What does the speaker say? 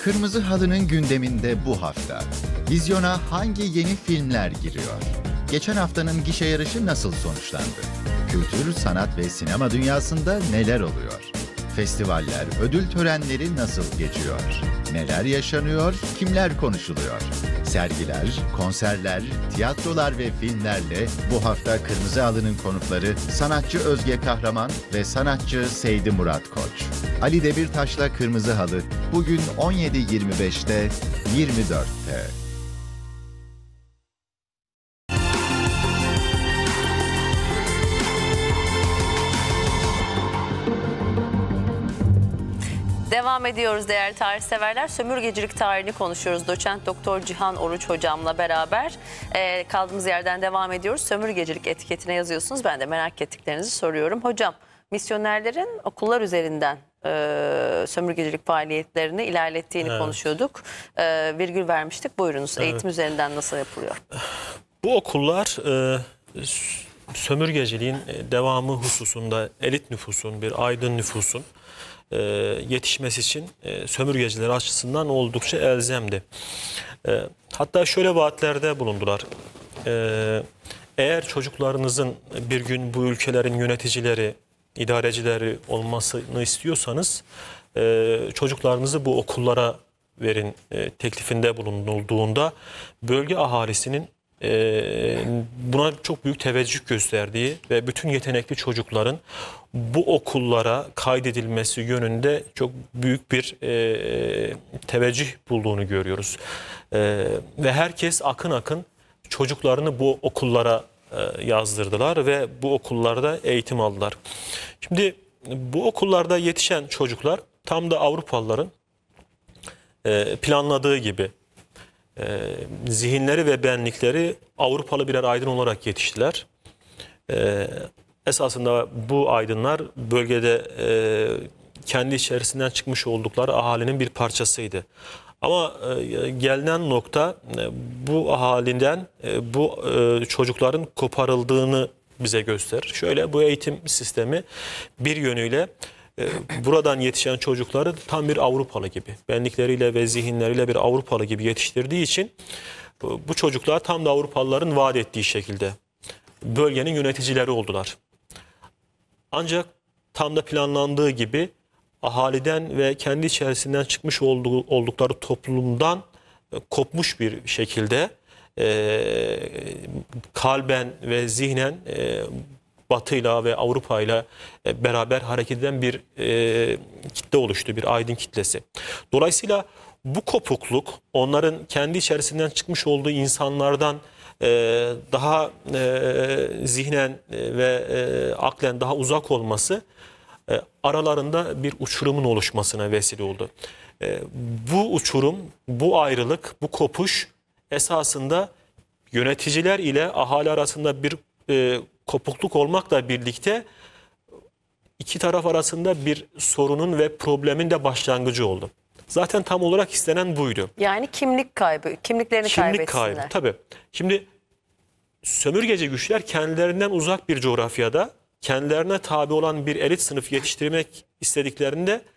Kırmızı Halı'nın gündeminde bu hafta. Vizyona hangi yeni filmler giriyor? Geçen haftanın gişe yarışı nasıl sonuçlandı? Kültür, sanat ve sinema dünyasında neler oluyor? Festivaller, ödül törenleri nasıl geçiyor? Neler yaşanıyor, kimler konuşuluyor? Sergiler, konserler, tiyatrolar ve filmlerle bu hafta Kırmızı Halı'nın konukları sanatçı Özge Kahraman ve sanatçı Seydi Murat Koç. Ali Demirtaş'la Kırmızı Halı bugün 17.25'te 24'te. Devam ediyoruz değerli tarihseverler. Sömürgecilik tarihini konuşuyoruz. Doçent Doktor Cihan Oruç hocamla beraber kaldığımız yerden devam ediyoruz. Sömürgecilik etiketine yazıyorsunuz. Ben de merak ettiklerinizi soruyorum. Hocam, misyonerlerin okullar üzerinden sömürgecilik faaliyetlerini ilerlettiğini konuşuyorduk. Virgül vermiştik. Buyurunuz. Eğitim üzerinden nasıl yapılıyor? Bu okullar sömürgeciliğin devamı hususunda elit nüfusun, bir aydın nüfusun yetişmesi için sömürgeciler açısından oldukça elzemdi. Hatta şöyle vaatlerde bulundular. Eğer çocuklarınızın bir gün bu ülkelerin yöneticileri, idarecileri olmasını istiyorsanız çocuklarınızı bu okullara verin teklifinde bulunulduğunda bölge ahalisinin buna çok büyük teveccüh gösterdiği ve bütün yetenekli çocukların bu okullara kaydedilmesi yönünde çok büyük bir teveccüh bulduğunu görüyoruz. Ve herkes akın akın çocuklarını bu okullara yazdırdılar ve bu okullarda eğitim aldılar. Şimdi bu okullarda yetişen çocuklar tam da Avrupalıların planladığı gibi zihinleri ve benlikleri Avrupalı birer aydın olarak yetiştiler. Esasında bu aydınlar bölgede kendi içerisinden çıkmış oldukları ahalinin bir parçasıydı. Ama gelinen nokta bu ahaliden bu çocukların koparıldığını bize gösterir. Şöyle, bu eğitim sistemi bir yönüyle buradan yetişen çocukları tam bir Avrupalı gibi, benlikleriyle ve zihinleriyle bir Avrupalı gibi yetiştirdiği için bu çocuklar tam da Avrupalıların vaat ettiği şekilde bölgenin yöneticileri oldular. Ancak tam da planlandığı gibi ahaliden ve kendi içerisinden çıkmış oldukları toplumdan kopmuş bir şekilde kalben ve zihnen Batı'yla ve Avrupa'yla beraber hareket eden bir kitle oluştu, bir aydın kitlesi. Dolayısıyla bu kopukluk onların kendi içerisinden çıkmış olduğu insanlardan daha zihnen ve aklen daha uzak olması aralarında bir uçurumun oluşmasına vesile oldu. Bu uçurum, bu ayrılık, bu kopuş esasında yöneticiler ile ahali arasında bir kopukluk olmakla birlikte iki taraf arasında bir sorunun ve problemin de başlangıcı oldu. Zaten tam olarak istenen buydu. Yani kimlik kaybı, kimliklerini Kimlik kaybetsinler. kaybı, tabii. Şimdi sömürgeci güçler kendilerinden uzak bir coğrafyada kendilerine tabi olan bir elit sınıf yetiştirmek istediklerinde